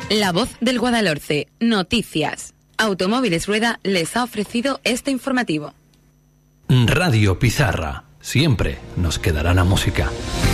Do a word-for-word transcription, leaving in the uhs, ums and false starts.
La Voz del Guadalhorce, noticias. Automóviles Rueda les ha ofrecido este informativo. Radio Pizarra, siempre nos quedará la música.